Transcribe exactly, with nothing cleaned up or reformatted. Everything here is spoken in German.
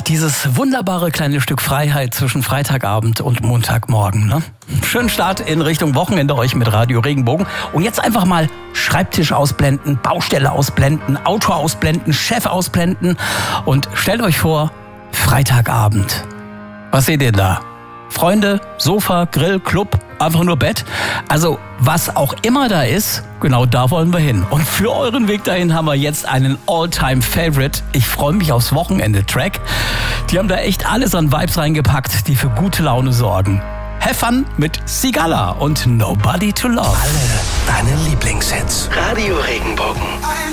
Dieses wunderbare kleine Stück Freiheit zwischen Freitagabend und Montagmorgen. Ne? Schönen Start in Richtung Wochenende euch mit Radio Regenbogen. Und jetzt einfach mal Schreibtisch ausblenden, Baustelle ausblenden, Auto ausblenden, Chef ausblenden. Und stellt euch vor, Freitagabend. Was seht ihr da? Freunde, Sofa, Grill, Club, einfach nur Bett. Also was auch immer da ist, genau da wollen wir hin. Und für euren Weg dahin haben wir jetzt einen All-Time-Favorite. Ich freue mich aufs Wochenende-Track. Die haben da echt alles an Vibes reingepackt, die für gute Laune sorgen. Have fun mit Sigala und Nobody to Love. Alle deine Lieblingshits. Radio Regenbogen.